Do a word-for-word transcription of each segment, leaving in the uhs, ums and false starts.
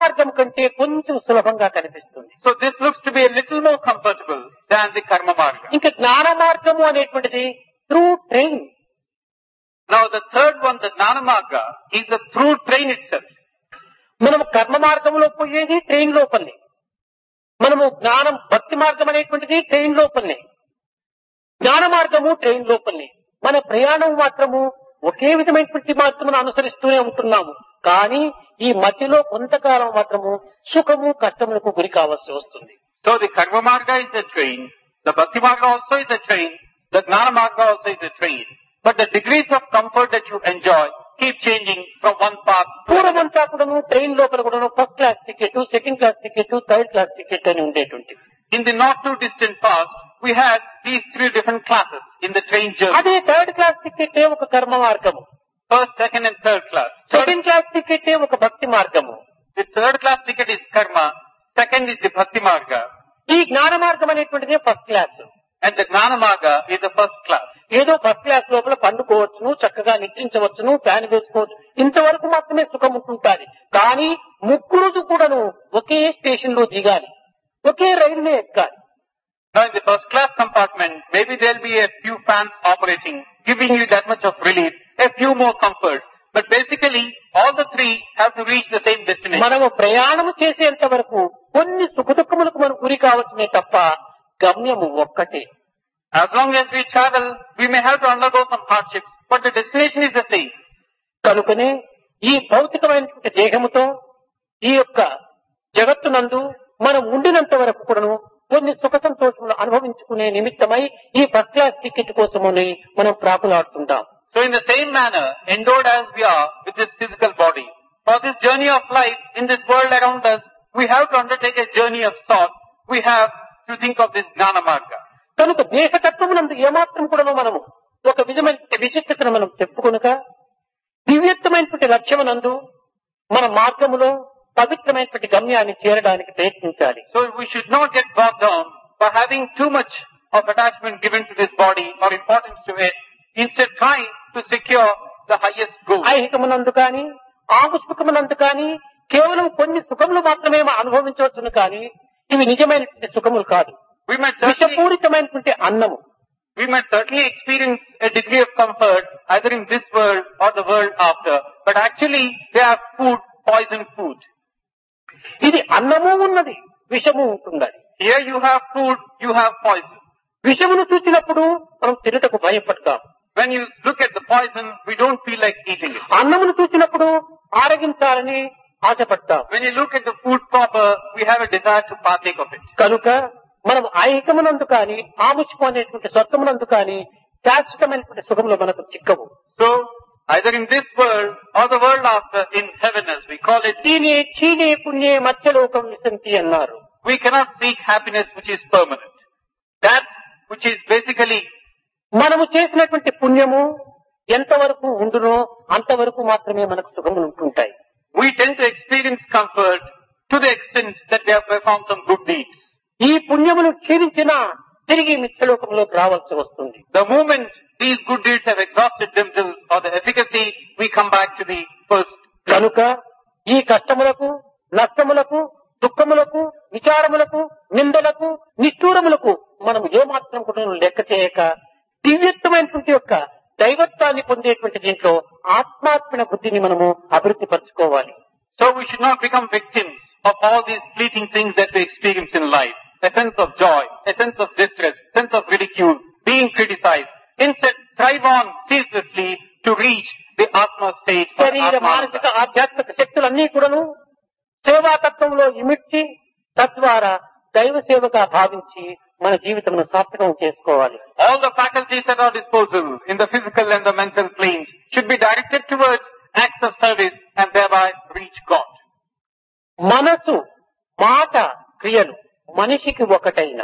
మార్గం కంటే కొంచెం సులభంగా కనిపిస్తుంది. So this looks to be a little more comfortable than the karma marga. ఇంకా జ్ఞాన మార్గము అనేటువంటిది through train. Now the third one, the Jnana Marga, is the through train itself. మనము కర్మ మార్గంలో పోయేది ట్రైన్ లోపలనే. మనము జ్ఞానం భక్తి మార్గం అనేటువంటిది ట్రైన్ లోపలనే. జ్ఞాన మార్గము ట్రైన్ లోపలనే. మన ప్రయాణం మాత్రము ఒకే విధమైనటువంటి మార్గమును అనుసరిస్తూనే ఉంటున్నాము. కానీ ఈ మధ్యలో కొంతకాలం మాత్రము సుఖము కష్టములకు గురి కావాల్సి వస్తుంది. So the Karma Marga is a train, the Bhakti Marga also is a train, the Jnana Marga also is a train. But the degrees of comfort that you enjoy keep changing from one path to another. పూర్వమంతా కూడాను train లోపల కూడాను first class ticket, second class ticket, third class ticket అని ఉండేటువంటి. In the not too distant past, we had these three different classes in the train journey. అదే third class ticket ఒక కర్మ మార్గము, First, second and third class. Third, second class ticket ఒక భక్తి మార్గము. the third class ticket is Karma, second is the Bhakti Marga, ఈ జ్ఞాన మార్గం అనేటువంటిదే first class. and the Jnana Marga is the first class. ఏదో ఫస్ట్ క్లాస్ లోపల పండుకోవచ్చును, చక్కగా నిద్రించవచ్చును, fan వేసుకోవచ్చు, ఇంతవరకు మాత్రమే సుఖం ఉంటుంటాది. కానీ ముగ్గురు కూడాను ఒకే స్టేషన్ లో దిగాలి, ఒకే రైలునే ఎక్కాలి. Now in the first class compartment, maybe there will be a few fans operating, giving you that much of relief, a few more comfort. But basically, all the three have to reach the same destination. మనము ప్రయాణము చేసేంత వరకు కొన్ని సుఖదుఖములకు మనం గురి కావచ్చునే తప్ప గమ్యము ఒక్కటే. As long as we travel, we may have to undergo some hardships, but the destination is the same. కనుకనే ఈ భౌతికమైనటువంటి దేహముతో ఈ యొక్క జగత్తునందు మనం ఉండినంత వరకు కూడాను కొన్ని సుఖ సంతోషములు అనుభవించుకునే నిమిత్తమై ఈ ఫస్ట్ క్లాస్ టికెట్ కోసమని మనం ప్రాకులాడుతుంటాం. So in the same manner, endowed as we are with this physical body, for this journey of life in this world around us, we have to undertake a journey of thought. We have to think of this Jnana Marga. కనుక దేహతత్వమునందు ఏమాత్రం కూడా మనము ఒక విధమైన విశిష్టతను మనం చెప్పుకొనక దివ్యత్వమైనటువంటి లక్ష్యమునందు మన మార్గములో పవిత్రమైనటువంటి గమ్యాన్ని చేరడానికి ప్రయత్నించాలి. So we should not get bogged down by having too much of attachment given to this body or importance to it. Instead, trying to secure the highest goal. ఐహికమునందు కానీ ఆముష్మికమునందు కానీ కేవలం కొన్ని సుఖములు మాత్రమే అనుభవించవచ్చును కానీ ఇవి నిజమైనటువంటి సుఖములు కాదు. We might certainly, విషపూరితమైనటువంటి అన్నము. we might certainly experience a degree of comfort either in this world or the world after, but actually they are food, poison food. ఇది అన్నము ఉన్నది, విషము ఉంటున్నది. Here you have food, you have poison. విషమును చూసినప్పుడు మనం తినటకు భయపడతాం. When you look at the poison, we don't feel like eating it. అన్నమును చూసినప్పుడు ఆరగించాలని ఆశపడతాం. When you look at the food proper, we have a desire to partake of it. కనుక మనం ఐహికమునందు కానీ ఆముష్కం అనేటువంటి స్వర్గమునందు కానీ శాశ్వతమైనటువంటి సుఖములు మనకు చిక్కవు. So, either in this world or the world after, in heaven as we call it, దీనే చీనే పుణ్యే మత్స్యలోకం విశంతి అన్నారు. we cannot seek happiness which is permanent. That which is basically, మనము చేసినటువంటి పుణ్యము ఎంతవరకు ఉండునో అంతవరకు మాత్రమే మనకు సుఖములు ఉంటుంటాయి. we tend to experience comfort to the extent that we have performed some good deeds. ఈ పుణ్యమును క్షీణించినా తిరిగి మిత్రలోకంలోకి రావాల్సి వస్తుంది. The moment these good deeds have exhausted themselves or the efficacy, we come back to the first. కనుక ఈ కష్టములకు, నష్టములకు, దుఃఖములకు, విచారములకు, నిందలకు, నిష్ఠూరములకు మనం ఏమాత్రం కూడా లెక్క చేయక దివ్యత్వమైనటువంటి యొక్క దైవత్వాన్ని పొందేటువంటి దీంట్లో ఆత్మాత్మన బుద్ధిని మనము అభివృద్ధి పరచుకోవాలి. So we should not become victims of all these fleeting things that we experience in life. A sense of joy, a sense of distress, sense of ridicule, being criticized. Instead, strive on ceaselessly to reach the Atma stage. or శరీర Atma మానసిక Anga. ఆధ్యాత్మిక శక్తులన్నీ కూడాను సేవాతత్వంలో ఇమిడ్చి తద్వారా దైవ సేవగా భావించి మన జీవితమును సార్థకం చేసుకోవాలి. All the faculties at our disposal in the physical and the mental planes should be directed towards acts of service and thereby reach God. మనసు, మాట, క్రియలు మనిషికి ఒకటైన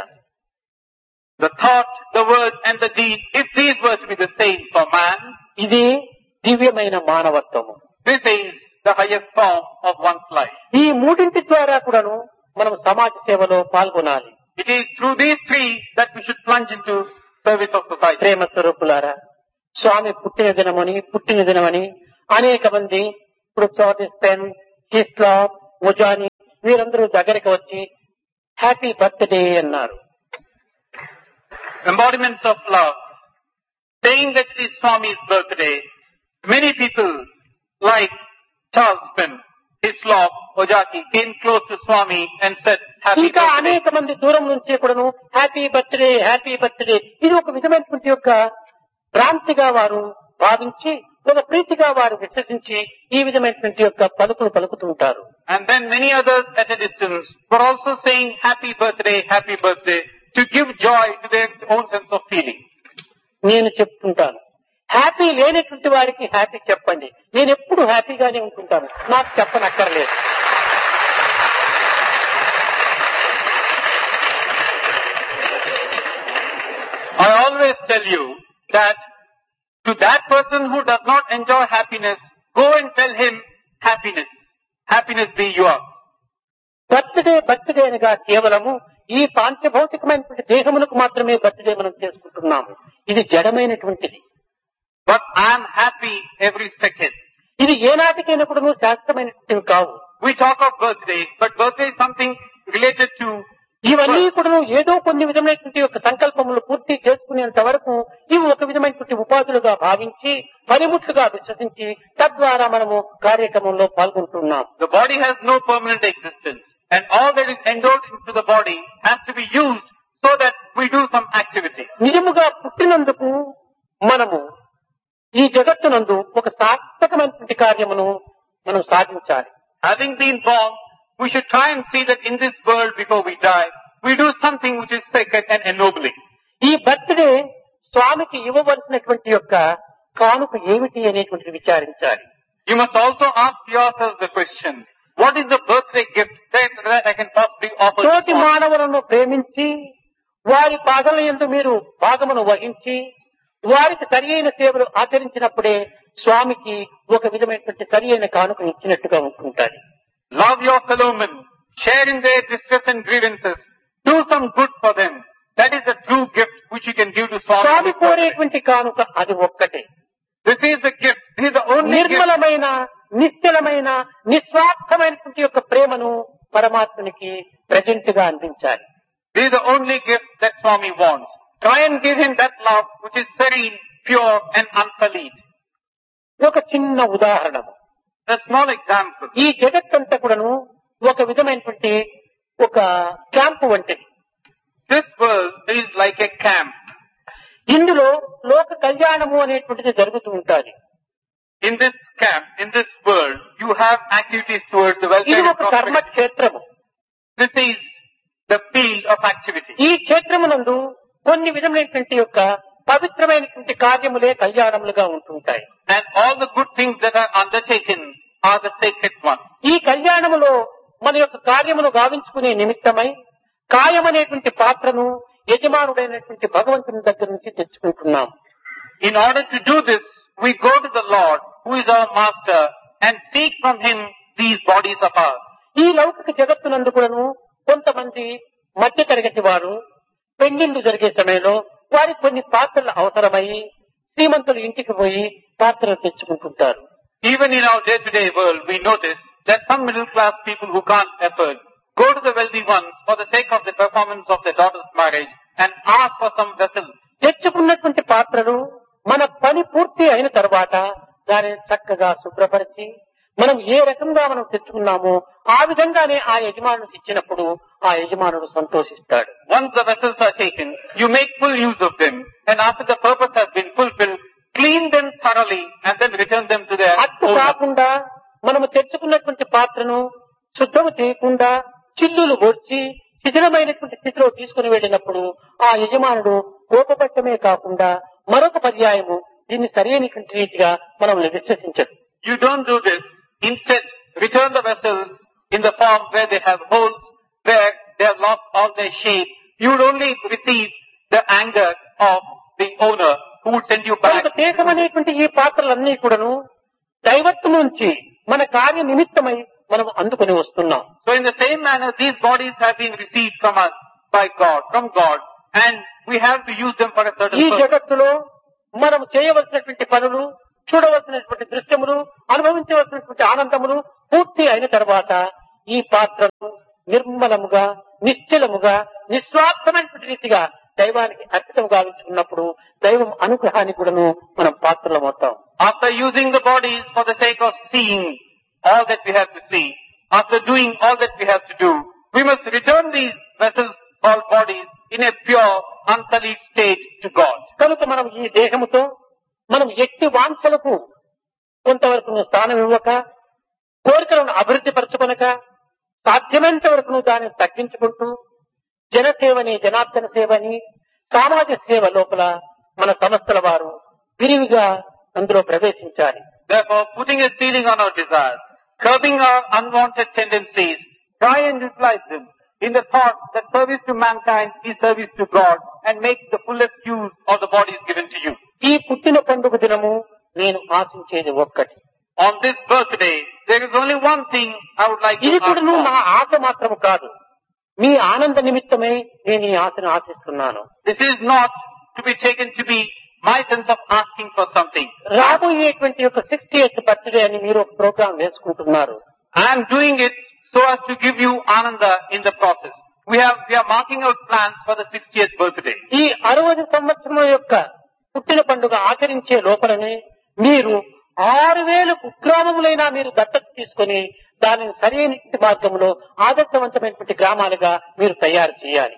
The thought, the word and the deed, if these were to be the same for man, ఇది దివ్యమైన మానవత్వము. this is the highest form of one's life. ఈ మూడింటి ద్వారా కూడాను మనం సమాజ సేవలో పాల్గొనాలి. It is through these three that we should plunge into service of society. ప్రేమ స్వరూపులారా, స్వామి పుట్టిన దినమని పుట్టిన దినమని అనేక మంది ఇప్పుడు స్పెన్, హిస్లా, ముజాని వీరందరూ దగ్గరికి వచ్చి హ్యాపీ బర్త్డే అన్నారు. Embodiments of love. Saying that it is Swami's birthday, many people like Charles Pym, Hislop, Ojaki came close to Swami and said, happy ఇంకా birthday. అనేక మంది దూరం నుంచి కూడాను హ్యాపీ బర్త్డే హ్యాపీ బర్త్డే ఇది ఒక విధమైనటువంటి యొక్క భ్రాంతిగా వారు భావించి ఒక ప్రీతిగా వారు విశ్వసించి ఈ విధమైనటువంటి యొక్క పలుకులు పలుకుతుంటారు. And then many others at a distance were also saying happy birthday, happy birthday to give joy to their own sense of feeling. నేను చెప్తుంటాను, హ్యాపీ లేనటువంటి వారికి హ్యాపీ చెప్పండి, నేను ఎప్పుడు హ్యాపీగానే ఉంటుంటాను, నాకు చెప్పనక్కర్లేదు. I always tell you that to that person who does not enjoy happiness, go and tell him happiness. Happiness be yours. Birthday birthday అనగా కేవలము ఈ పాంచభౌతికమైనటువంటి దేహములకు మాత్రమే బర్త్డే మనం చేసుకుంటున్నాము. ఇది జడమైనటువంటిది. But I am happy every second. ఇది ఏనాటికైనా కూడా శాస్త్రమైనటువంటివి కావు. We talk of birthday, but birthday is something related to ఇవన్నీ కూడా ఏదో కొన్ని విధమైనటువంటి యొక్క సంకల్పములు పూర్తి చేసుకునేంత వరకు ఇవి ఒక విధమైనటువంటి ఉపాధులుగా భావించి పనిముట్లుగా విశ్వసించి తద్వారా మనము కార్యక్రమంలో పాల్గొంటున్నాం. the body has no permanent existence, and all that is enrolled into the body has to be used so that we do some activity. నిజముగా పుట్టినందుకు మనము ఈ జగత్తునందు ఒక సార్థకమైనటువంటి కార్యమును మనం సాధించాలి. Having been born, we should try and see that in this world before we die, we do something which is sacred and ennobling. ఈ birthday స్వామికి ఇవ్వవలసినటువంటి యొక్క కానుక ఏమిటి అనేటువంటిది విచారించాలి. You must also ask yourself the question, what is the birthday gift that, that I can possibly offer to తోటి Swami? మానవులను ప్రేమించి వారి పాదల యందు మీరు భాగమును వహించి వారికి సరి అయిన సేవలు ఆచరించినప్పుడే స్వామికి ఒక విధమైనటువంటి సరి అయిన కానుక ఇచ్చినట్టుగా ఉంటుంటారు. Love your fellow men, share in their distress and grievances, do some good for them. That is the true gift which you can give to Swami. స్వామి కోరేటువంటి కానుక అది ఒక్కటే. This is the gift, this is the only gift. నిర్మలమైన నిశ్చలమైన నిస్వార్థమైనటువంటి యొక్క ప్రేమను పరమాత్మనికి present గా అందించాలి. This is the only gift that Swami wants. Try and give him that love which is serene, pure and unsullied. ఒక చిన్న ఉదాహరణ, A small example. ఈ జగత్తంతా కూడాను ఒక విధమైనటువంటి ఒక క్యాంపు వంటిది. This world is like a camp. ఇందులో లోక కళ్యాణము అనేటువంటిది జరుగుతూ ఉంటుంది. In this camp, in this world, you have activities towards the welfare ఇది and ఒక కర్మ prosperity. క్షేత్రము. This is the field of activity. ఈ క్షేత్రమునందు కొన్ని విధమైనటువంటి యొక్క పవిత్రమైనటువంటి కార్యములే కళ్యాణములుగా ఉంటుంటాయి. And all the good things that are undertaken are the sacred ones. ఈ కళ్యాణములో మన యొక్క కార్యమును గావించుకునే నిమిత్తమై కాయమనేటువంటి పాత్రను యజమానుడైనటువంటి భగవంతుని దగ్గర నుంచి తెచ్చుకుంటున్నాం. In order to do this, we go to the Lord, who is our master, and seek from him these bodies of ours. ఈ లౌకిక జగత్తునందు కూడాను కొంతమంది మధ్య తరగతి వారు పెళ్లిళ్లు జరిగే సమయంలో వారికి కొన్ని పాత్రలు అవసరమయ్యి శ్రీమంతులు ఇంటికి పోయి పాత్రలు తెచ్చుకుంటుంటారు. Even in our day-to-day world, we notice that some middle-class people who can't afford go to the wealthy ones for the sake of the performance of their daughter's marriage and ask for some vessels. తెచ్చుకున్నటువంటి పాత్రలు మన పని పూర్తి అయిన తర్వాత దానిని చక్కగా శుభ్రపరిచి మనం ఏ రకంగా మనం తెచ్చుకున్నామో ఆ విధంగానే ఆ యజమానుడికి ఇచ్చినప్పుడు ఆ యజమానుడు సంతోషిస్తాడు. Once the vessels are taken, you make full use of them, and after the purpose has been fulfilled, clean them thoroughly and then return them to their అట్టు owner. కాకుండా మనము తెచ్చుకున్నటువంటి పాత్రను శుద్ధము చేయకుండా చిల్లులు వచ్చి శిథిలమైనటువంటి స్థితిలో తీసుకుని వెళ్ళినప్పుడు ఆ యజమానుడు కోపపట్టమే కాకుండా మరొక పర్యాయము దీన్ని సరైనటువంటి రీతిగా మనం విశ్వసించదు. You don't do this. Instead, return the vessels in the form where they have holes, where they have lost all their shape. You would only receive the anger of the owner who would send you back. కనుక దేశమనేటువంటి ఈ పాత్రలన్నీ కూడాను దైవత్వం నుంచి మన కార్య నిమిత్తమై మనం అందుకొని వస్తున్నాం. So in the same manner, these bodies have been received from us by God, from God, and we have to use them for a certain ఈ purpose. జగత్తులో మనం చేయవలసినటువంటి పనులు, చూడవలసినటువంటి దృశ్యములు, అనుభవించవలసినటువంటి ఆనందములు పూర్తి అయిన తర్వాత ఈ పాత్రను నిర్మలముగా, నిశ్చలముగా, నిస్వార్థమైన రీతిగా దైవానికి అర్పితం గావించుకున్నప్పుడు దైవం అనుగ్రహానికి కూడాను మనం పాత్రలమవుతాం. After using the bodies for the sake of seeing all that we have to see, after doing all that we have to do, we must return these vessels called bodies in a pure, unsullied state to God. కనుక మనం ఈ దేహముతో మనం ఎట్టి వాంఛలకు కొంతవరకు స్థానం ఇవ్వక, కోరికలను అభివృద్ధి పరచుకొనక, సాధ్యమైనంత వరకు దాన్ని తగ్గించుకుంటూ జనసేవని, జనార్దన సేవని, సామాజిక సేవ లోపల మన సంస్థల వారు విరివిగా అందులో ప్రవేశించాలి. Therefore, putting a ceiling on our desires, curbing our unwanted tendencies, try and utilize them in the thought that service to mankind is service to God, and make the fullest use of the bodies given to you. ఈ పుట్టిన పండుగ దినము నేను ఆశించేది ఒక్కటి. On this birthday, there is only one thing I would like to ఇది ask కూడా నా for. ఆశ మాత్రము కాదు, మీ ఆనంద నిమిత్తమై నేను ఈ ఆశను ఆశిస్తున్నాను. This is not to be taken to be my sense of asking for something. రాబోయేటువంటి యొక్క సిక్స్టీ ఎయిత్ బర్త్డే అని మీరు ఒక ప్రోగ్రాం వేసుకుంటున్నారు. I am doing it so as to give you ananda in the process. We have, we are marking out plans for the sixtieth birthday. ఈ అరవై సంవత్సరం యొక్క పుట్టిన పండుగ ఆచరించే లోపలనే మీరు ఆరు వేల కుగ్రామములైనా మీరు దత్తత తీసుకొని దానిని సరైన మార్గంలో ఆదర్శవంతమైనటువంటి గ్రామాలుగా మీరు తయారు చేయాలి.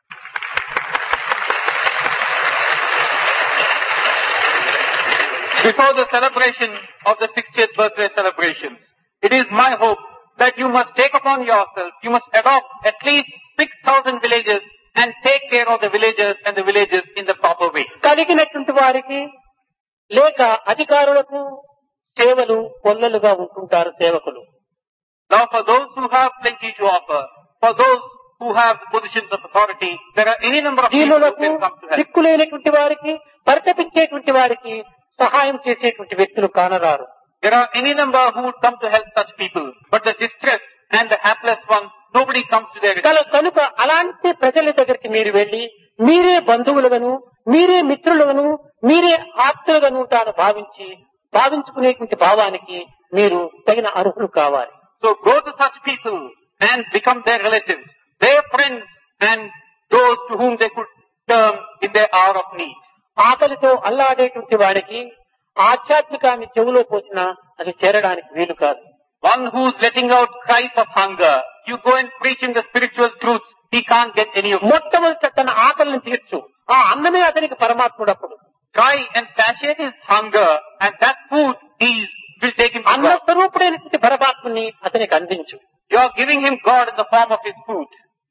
Before the celebration of the sixtieth birthday celebration, it is my hope that you must take upon yourself, you must adopt at least six thousand villages and take care of the villagers and the villages in the proper way. కలిగినటువంటి వారికి లేక అధికారులకు సేవలు కొల్లలుగా ఉంటుంటారు సేవకులు. Now for those who have plenty to offer, for those who have positions of authority, there are any number of people who దీనులకు can come to help. దిక్కులేనటువంటి వారికి, పరితపించేటువంటి వారికి సహాయం చేసేటువంటి వ్యక్తులు కానరారు. There are any number who would come to help such people, but the distressed and the hapless ones, nobody comes to their rescue. కనుక అలాంటి ప్రజల దగ్గరికి మీరు వెళ్లి మీరే బంధువులుగాను, మీరే మిత్రులుగాను, మీరే ఆప్తులుగాను తాను భావించి భావించుకునేటువంటి భావానికి మీరు తగిన అర్హులు కావాలి. So go to such people and become their relatives, their friends, and those to whom they could turn in their hour of need. ఆకలితో అల్లాడేటువంటి వాడికి ఆధ్యాత్మికాన్ని చెవులో పోసినా అది చేరడానికి వీలు కాదు. One who's letting out cries of hunger, you go and preach him the spiritual truths, he can't get any of it. మొట్టమొదటి తన ఆకలిని తీర్చు, ఆ అన్నమే అతనికి పరమాత్ముడప్పుడు. Try and satiate his hunger, and that food is will take him to అన్న God. స్వరూపుడైనటువంటి పరమాత్మని అతనికి అందించు. You are giving him God in the form of his food.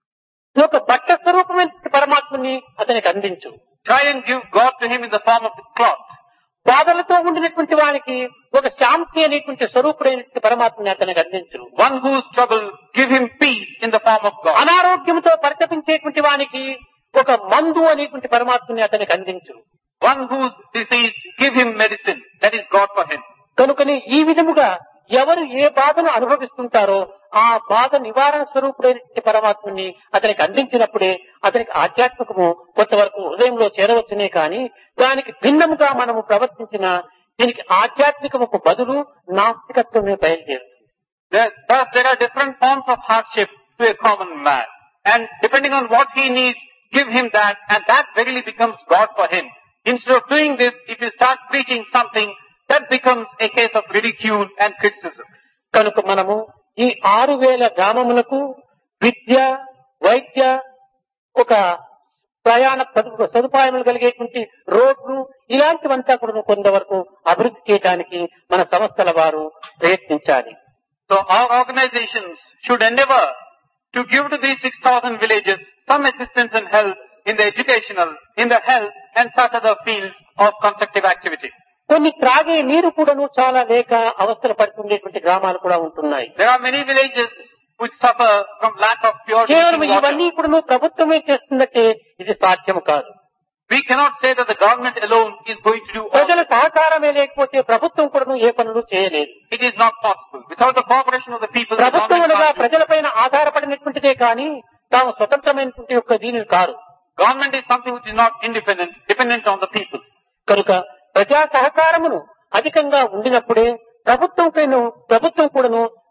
ఒక బట్ట స్వరూపమైనటువంటి పరమాత్మని అతనికి అందించు. Try and give God to him in the form of his cloth. బాధలతో ఉండినటువంటి వారికి ఒక శాంతి అనేటువంటి స్వరూపుడైనటువంటి పరమాత్మని అతనికి అందించు. One who's troubled, give him peace in the form of God. అనారోగ్యంతో పరితపించేటువంటి వానికి ఒక మందు అనేటువంటి పరమాత్మని అతనికి అందించు. One who's diseased, give him medicine. That is God for him. కనుకని ఈ విధముగా ఎవరు ఏ బాధను అనుభవిస్తుంటారో ఆ బాధ నివారణ స్వరూపుడైనటువంటి పరమాత్మని అతనికి అందించినప్పుడే అతనికి ఆధ్యాత్మికము కొంతవరకు హృదయంలో చేరవచ్చునే కానీ దానికి భిన్నముగా మనము ప్రవర్తించిన దీనికి ఆధ్యాత్మికముకు బదులు నాస్తికత్వమే బయలుదేరుతుంది. There, thus there are different forms of hardship to a common man. And depending on what he needs, give him that, and that verily becomes God for him. Instead of doing this, if you start preaching something, that becomes a case of ridicule and criticism. కనుక మనము ఈ ఆరు వేల గ్రామములకు విద్య, వైద్య, ఒక ప్రయాణ సదు- సదుపాయములు కలిగేటువంటి రోడ్లు ఇలాంటివంతా కూడా కొంతవరకు అభివృద్ధి చేయడానికి మన సంస్థల వారు ప్రయత్నించాలి. So our organizations should endeavor to give to these six thousand villages some assistance and help in the educational, in the health, and such other fields of constructive activity. కొన్ని త్రాగే నీరు కూడాను చాలా లేక అవస్థలు పడుతుండేటువంటి గ్రామాలు కూడా ఉంటున్నాయి. There are many villages which suffer from lack of pure కేవలం drinking ఇవన్నీ water. కూడా ప్రభుత్వమే చేస్తుందంటే ఇది సాధ్యము కాదు. We cannot say that the government alone is going to do all. ప్రజల సహకారమే లేకపోతే ప్రభుత్వం కూడా ఏ పనులు చేయలేదు. It is not possible. Without the cooperation of the people, the ప్రభుత్వం government అనగా can't do. ప్రజలపైన ఆధారపడినటువంటిదే కానీ తాము స్వతంత్రమైనటువంటి యొక్క దీనిని car. Government is something which is not independent, dependent on the people. కనుక ప్రజా సహకారమును అధికంగా ఉండినప్పుడే ప్రభుత్వం పైన ప్రభుత్వం కూడాను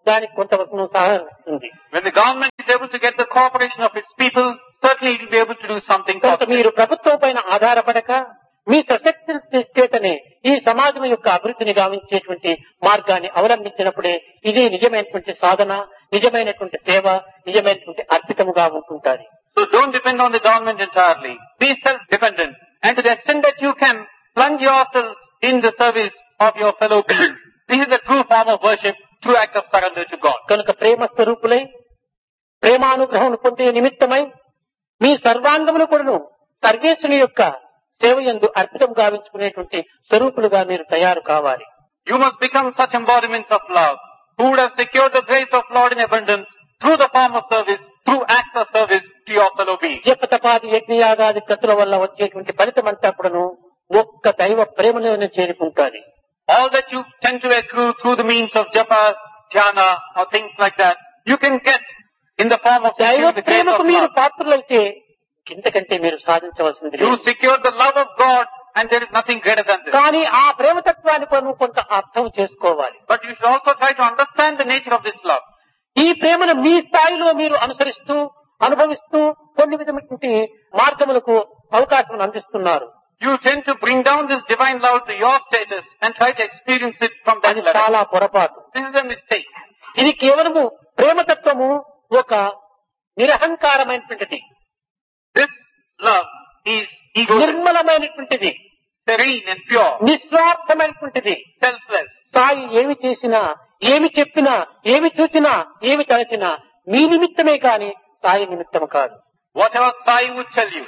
దానికి కొంతవరకు సహాయిస్తుంది. When the government is able to get the cooperation of its people, certainly it will be able to do something కనుక positive. మీరు ప్రభుత్వం పైన ఆధారపడక మీ సశక్తి చేతనే ఈ సమాజం యొక్క అభివృద్ధిని గావించేటువంటి మార్గాన్ని అవలంబించినప్పుడే ఇది నిజమైనటువంటి సాధన, నిజమైనటువంటి సేవ, నిజమైనటువంటి అర్పితముగా ఉంటుంటారు. So don't depend on the government entirely. Be self-dependent. And to the extent that you can plunge yourself in the service of your fellow beings, this is the true form of worship, true act of surrender to God. కనుక ప్రేమ స్వరూపులై ప్రేమానుగ్రహం పొందే నిమిత్తమై మీ సర్వాంగములు కూడాను సర్వేశ్వరుని యొక్క సేవ యందు అర్పితం గావించుకునేటువంటి స్వరూపులుగా మీరు తయారు కావాలి. You must become such embodiments of love, who would have secured the grace of Lord in abundance through the form of service, through acts of service to your fellow beings. జపతపాది యజ్ఞయాగాది కతుల వల్ల వచ్చేటువంటి ఫలితం అంతా కూడాను ఒక్క దైవ ప్రేమలోనే చేరుకుంటాది. All that you tend to accrue through the means of japa, dhyana or things like that, you can get in the form of దైవ securing the grace ప్రేమకు of మీరు love. పాత్రులైతే ఇంతకంటే మీరు సాధించవలసింది You లేదు. secure the love of God and there is nothing greater than this. కానీ ఆ ప్రేమతత్వాన్ని మనం కొంత అర్థం చేసుకోవాలి. But you should also try to understand the nature of this love. ఈ ప్రేమను మీ స్థాయిలో మీరు అనుసరిస్తూ అనుభవిస్తూ కొన్ని విధమైనటువంటి మార్గములకు అవకాశం అందిస్తున్నారు. You tend to bring down this divine love to your status and try to experience it from that అది level. చాలా పొరపాటు. This is a mistake. ఇది కేవలము ప్రేమతత్వము ఒక నిరహంకారమైనటువంటిది, This love is egoistic, నిర్మలమైనటువంటిది, serene and pure, నిస్వార్థమైనటువంటిది. selfless. Sai ఏమి చేసినా, ఏమి చెప్పినా, ఏమి చూచినా, ఏమి తలచినా మీ నిమిత్తమే కాని సాయి నిమిత్తం కాదు. Whatever Sai would tell you,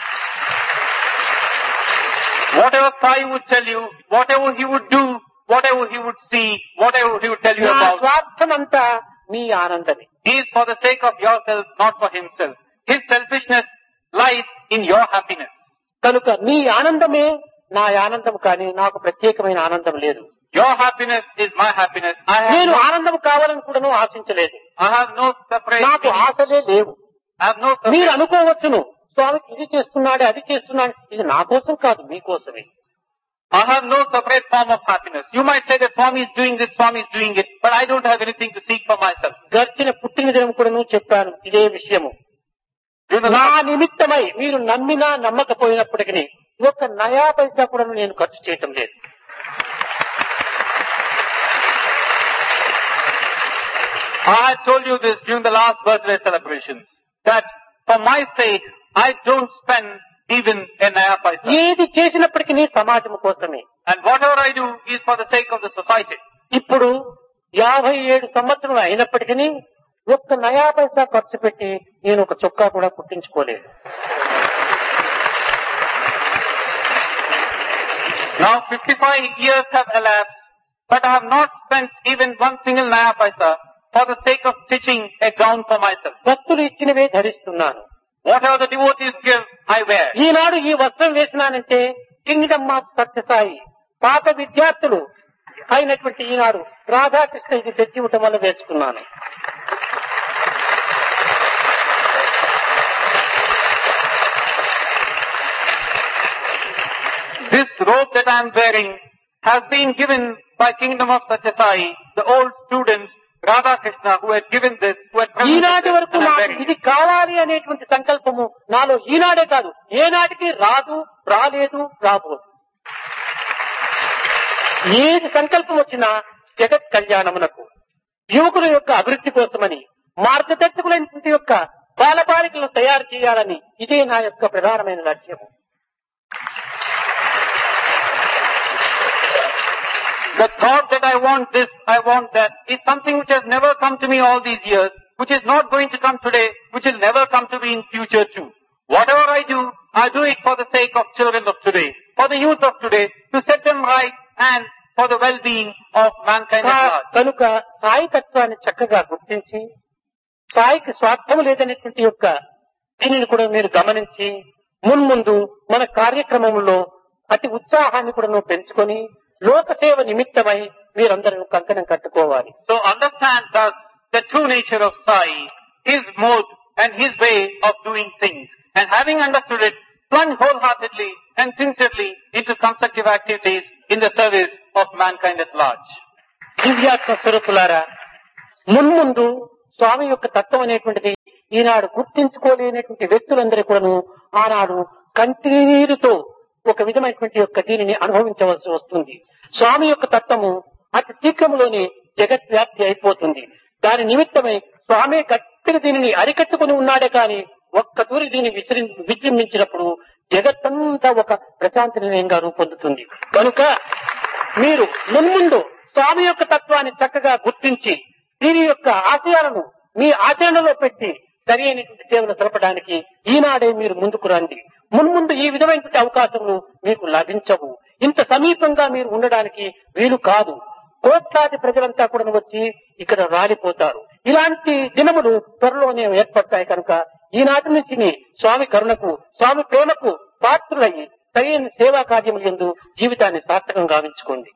whatever Sai would tell you, whatever he would do, whatever he would see, whatever he would tell you నా about, స్వార్థం అంతా మీ ఆనందమే. he is for the sake of yourself, not for himself. His selfishness lies in your happiness. కనుక మీ ఆనందమే నా ఆనందం కానీ నాకు ప్రత్యేకమైన ఆనందం లేదు. Your happiness is my happiness. I have నేను no, ఆనందం కావాలని కూడా ఆశించలేదు. I have no separate నాకు meaning. ఆశలే లేవు. I have no మీరు separate. అనుకోవచ్చును, స్వామికి ఇది చేస్తున్నాడు అది చేస్తున్నాడు, ఇది నా కోసం కాదు మీకోసమే. I have no separate form of happiness. You might say that Swami is doing this, Swami is doing it, but I don't have anything to seek for myself. గడిచిన పుట్టిన దినం కూడా చెప్పాను ఇదే విషయము. Do the నా last, నిమిత్తమై మీరు నమ్మినా నమ్మకపోయినప్పటికీ ఒక నయా పైసా కూడా నేను ఖర్చు చేయటం లేదు. I had told you this during the last birthday celebrations, that for my sake, I don't spend even a naya paisa. ఏది చేసినప్పటికీ సమాజం కోసమే. And whatever I do is for the sake of the society. ఇప్పుడు యాభై ఏడు సంవత్సరాలు అయినప్పటికీ ఒక్క నయా పైసా ఖర్చు పెట్టి నేను ఒక చొక్కా కూడా కుట్టించుకోలేదు. Now fifty-five years have elapsed, but I have not spent even one single naya paisa for the sake of stitching a gown for myself. భక్తులు ఇచ్చినవే ధరిస్తున్నాను. Whatever the devotees give, I wear. ఈనాడు ఈ వస్త్రం వేసినానంటే కింగ్డమ్ ఆఫ్ సత్యసాయి పాత విద్యార్థులు అయినటువంటి ఈనాడు రాధాకృష్ణ ఇది తెచ్చి ఇవ్వటం వల్ల వేసుకున్నాను. This robe that I am wearing has been given by Kingdom of Satyasai, the old students, Radha Krishna, who had given this, who had presented ఈనాటి this, వరకు and I am నాకు wearing ఇది it. కావాలి అనేటువంటి సంకల్పము నాలో ఈనాడే కాదు ఏనాటికి రాదు, రాలేదు, రాబోదు. ఏది సంకల్పం వచ్చినా జగత్ కళ్యాణమునకు యువకుల యొక్క అభివృద్ధి కోసమని మార్గదర్శకులైనటువంటి యొక్క బాలబాలికలను తయారు చేయాలని ఇదే నా యొక్క ప్రధానమైన లక్ష్యము. The thought that I want this, I want that, is something which has never come to me all these years, which is not going to come today, which will never come to me in future too. Whatever I do, I do it for the sake of children of today, for the youth of today, to set them right and for the well-being of mankind at large. కనుక సాయి తత్వాన్ని చక్కగా గుర్తించి సాయికి స్వార్థం లేదనేటువంటి యొక్క దీనిని కూడా మీరు గమనించి మున్ముందు మన కార్యక్రమంలో అతి ఉత్సాహాన్ని కూడా పెంచుకొని లోక సేవ నిమిత్తమై మీరందరూ కంకణం కట్టుకోవాలి. So understand thus the true nature of Sai, his mode and his way of doing things. And having understood it, plunge wholeheartedly and sincerely into constructive activities in the service of mankind at large. దివ్యాత్మ స్వరూపులారా, మున్ముందు స్వామి యొక్క తత్వం అనేటువంటిది ఈనాడు గుర్తించుకోలేనటువంటి వ్యక్తులందరూ కూడాను ఆనాడు కంటినీరుతో ఒక విధమైనటువంటి యొక్క దీనిని అనుభవించవలసి వస్తుంది. స్వామి యొక్క తత్వము అతి శీఘ్రంలోనే జగద్వ్యాప్తి అయిపోతుంది. దాని నిమిత్తమై స్వామి గట్టిగా దీనిని అరికట్టుకుని ఉన్నాడే కానీ ఒక్క తూరి దీన్ని విజృ విజృంభించినప్పుడు జగత్తంతా ఒక ప్రశాంతి నిలయంగా రూపొందుతుంది. కనుక మీరు మున్ముందు స్వామి యొక్క తత్వాన్ని చక్కగా గుర్తించి దీని యొక్క ఆశయాలను మీ ఆచరణలో పెట్టి సరి అయినటువంటి సేవలు జరపడానికి ఈనాడే మీరు ముందుకు రండి. మున్ముందు ఈ విధమైనటువంటి అవకాశములు మీకు లభించవు. ఇంత సమీపంగా మీరు ఉండడానికి వీలు కాదు. కోట్లాది ప్రజలంతా కూడా వచ్చి ఇక్కడ రాలిపోతారు. ఇలాంటి దినములు త్వరలోనే ఏర్పడతాయి. కనుక ఈనాటి నుంచి స్వామి కరుణకు స్వామి ప్రేమకు పాత్రులయ్యి సరైన సేవా కార్యములు యందు జీవితాన్ని సార్థకం గావించుకోండి.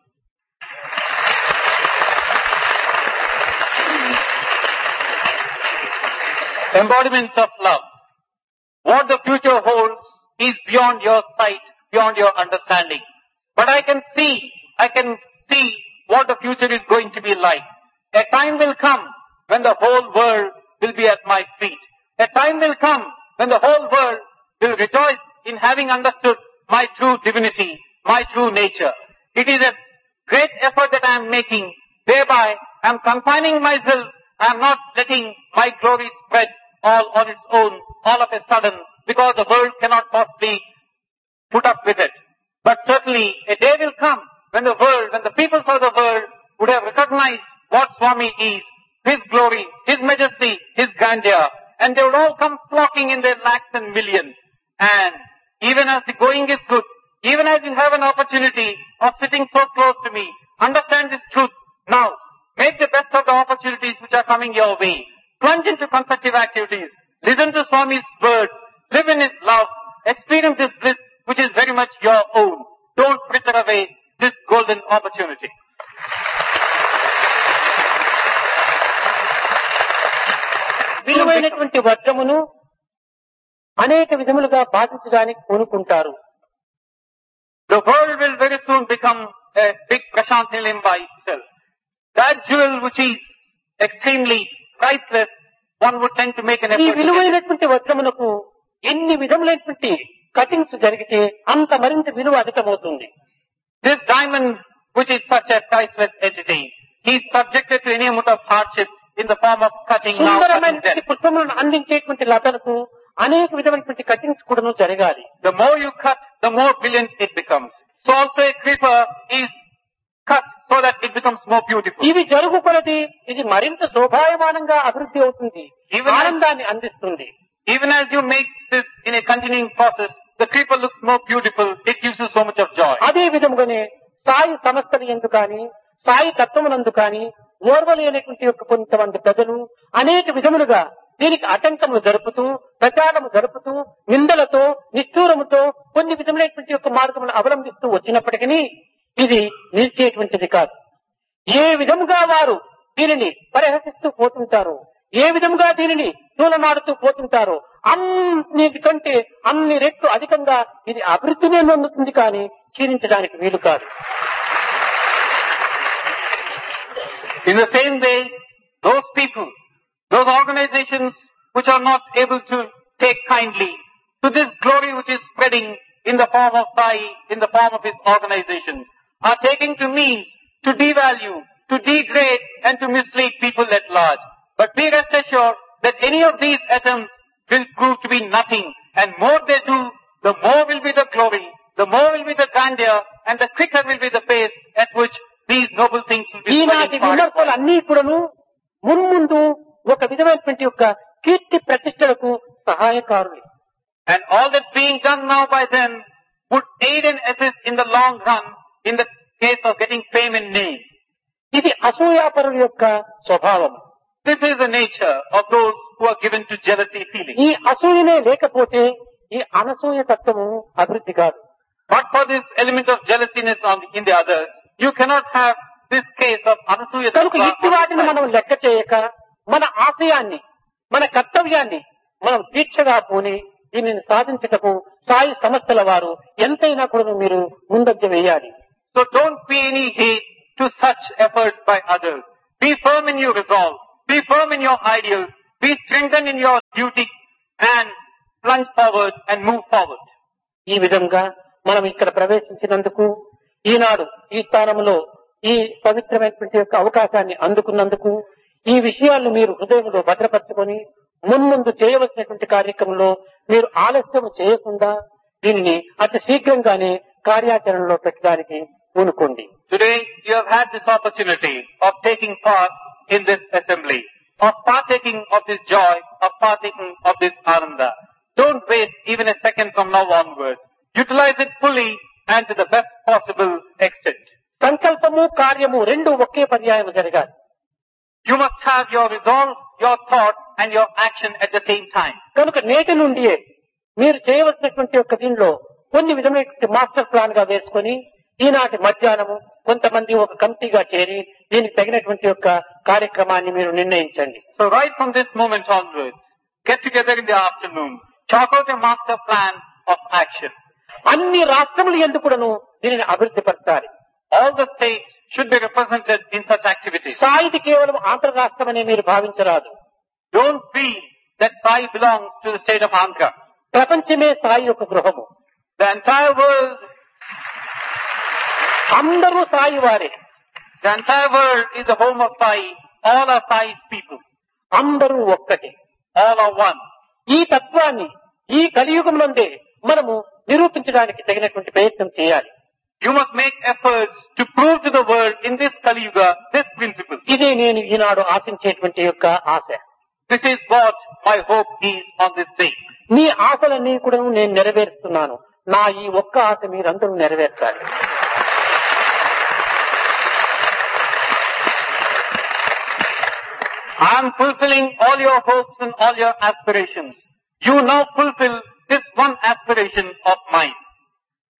Embodiments of love. What the future holds is beyond your sight, beyond your understanding. But I can see, I can see what the future is going to be like. A time will come when the whole world will be at my feet. A time will come when the whole world will rejoice in having understood my true divinity, my true nature. It is a great effort that I am making. Thereby, I am confining myself. I am not letting my glory spread all on its own, all of a sudden, because the world cannot possibly put up with it. But certainly, a day will come when the world, when the peoples of the world would have recognized what Swami is, His glory, His majesty, His grandeur, and they would all come flocking in their lakhs and millions. And even as the going is good, even as you have an opportunity of sitting so close to me, understand this truth now. Make the best of the opportunities which are coming your way. Plunge into constructive activities. Listen to Swami's words. Live in His love. Experience this bliss which is very much your own. Don't fritter away this golden opportunity. విలువైనటువంటి వజ్రమును అనేక విధములుగా బాధించడానికి పూనుకుంటారు. The world will very soon become a big Prashant Nilayam by itself. That jewel which is extremely priceless, one would tend to make an ఈ effort to get it. విలువైనటువంటి వజ్రమునకు ఎన్ని విధములైనటువంటి cuttings జరిగితే అంత మరింత విలువ అధికమవుతుంది. This diamond which is such a priceless entity, he is subjected to any amount of hardship in the form of cutting now, cutting సుందరమైనటువంటి then. పుష్పములను అందించేటువంటి లతలకు అనేక విధమైనటువంటి కటింగ్స్ కూడా జరగాలి. The more you cut, the more brilliant it becomes. So also a creeper is cut so that it becomes more beautiful. ఇవి జరుగు కొలది ఇది మరింత శోభాయమానంగా అభివృద్ధి అవుతుంది, Even as- ఆనందాన్ని అందిస్తుంది. Even as you make this in a continuing process, the creeper looks more beautiful, it gives you so much of joy. అదే విధముగానే సాయి సంస్థలు ఎందు కానీ సాయి తత్వమునందు కానీ ఓర్వలేనటువంటి యొక్క కొంతమంది ప్రజలు అనేక విధములుగా దీనికి ఆటంకములు జరుపుతూ ప్రచారము జరుపుతూ నిందలతో నిష్ఠూరముతో కొన్ని విధములైనటువంటి యొక్క మార్గములను అవలంబిస్తూ వచ్చినప్పటికీ ఇది నిలిచేటువంటిది కాదు. ఏ విధముగా వారు దీనిని పరిహసిస్తూ పోతుంటారో, ఏ విధముగా దీనిని తూలనాడుతూ పోతుంటారో అన్నిటికంటే అన్ని రెట్లు అధికంగా ఇది అభివృద్ధినే నొందుతుంది కానీ క్షీణించడానికి వీలు కాదు. In the same way, those people, those organizations which are not able to take kindly to this glory which is spreading in the form of Sai, in the form of his organizations, are taking to means to devalue, to degrade and to mislead people at large. But be rest assured that any of these attempts will prove to be nothing, and more they do, the more will be the glory, the more will be the grandeur, and the quicker will be the pace at which these noble things will be ఈనాటి spreading far. విమర్శలు అన్ని కూడాను మున్ముందు ఒక విధమైనటువంటి యొక్క కీర్తి ప్రతిష్టలకు సహాయకారులు. And all that's being done now by them would aid and assist in the long run in the case of getting fame and name. ఇది అసూయాపరుల యొక్క స్వభావం. This is the nature of those who are given to jealousy feeling. ఈ అసూయనే లేకపోతే ఈ అనసూయ తత్వము అభివృద్ధి కాదు. But for this element of jealousiness on the, in the others, you cannot have this case of anasuya కనుక tattva ఇట్టి on వాటిని the మనం side. లెక్క చేయక మన ఆశయాన్ని మన కర్తవ్యాన్ని మనం దీక్షగా పోని దీనిని సాధించటకు సాయి సంస్థల వారు ఎంతైనా కూడా మీరు ముందంజ వేయాలి. So don't pay any heed to such efforts by others. Be firm in your resolve. Be firm in your ideals. Be strengthened in your duty and plunge forward and move forward. ఈ విధంగా మనం ఇక్కడ ప్రవేశించినందుకు, ఈనాడు ఈ స్థానంలో ఈ పవిత్రమైనటువంటి యొక్క అవకాశాన్ని అందుకున్నందుకు, ఈ విషయాలను మీరు హృదయంలో భద్రపరచుకొని మున్ముందు చేయవలసినటువంటి కార్యక్రమంలో మీరు ఆలస్యం చేయకుండా దీనిని అతి శీఘ్రంగానే కార్యాచరణలో పెట్టడానికి పూనుకోండి. Today you have had this opportunity of taking part in this assembly, of partaking of this joy, of partaking of this ananda. Don't waste even a second from now onwards. Utilize it fully and to the best possible extent. సంకల్పము కార్యము రెండు ఒకే పర్యాయం జరగాలి. You must have your resolve, your thought and your action at the same time. కనుక నేటి నుండియే మీరు చేయవలసినటువంటి యొక్క దీనిలో కొన్ని విధమైనటువంటి మాస్టర్ ప్లాన్ గా వేసుకొని ఈనాటి మధ్యాహ్నము కొంతమంది ఒక కమిటీగా చేరి దీనికి తగినటువంటి యొక్క కార్యక్రమాన్ని మీరు నిర్ణయించండి. So right from this moment onwards, get together in the afternoon, chalk out a master plan of action. అన్ని రాష్ట్రములు ఎందుకు కూడాను దీనిని అభివృద్ధి పరచాలి. All the states should be represented in such activities. సాయిది కేవలం ఆంధ్ర రాష్ట్రమని మీరు భావించరాదు. Don't feel that Sai belongs to the state of Andhra. ప్రపంచమే సాయి యొక్క గృహము. The entire world, అందరూ సాయి వారే. the entire world is the home of Sai. All are Sai's people. అందరూ ఒక్కటే. All are one. ఈ తత్వాన్ని ఈ కలియుగంలోనే మనము నిరూపించడానికి తగినటువంటి ప్రయత్నం చేయాలి. You must make efforts to prove to the world in this Kali Yuga this principle. ఇదే నేను ఈనాడు ఆశించేటువంటి యొక్క ఆశ. This is what my hope is on this day. మీ ఆశలన్నీ కూడా నేను నెరవేరుస్తున్నాను. నా ఈ ఒక్క ఆశ మీరందరూ నెరవేర్చాలి. I am fulfilling all your hopes and all your aspirations. You now fulfill this one aspiration of mine.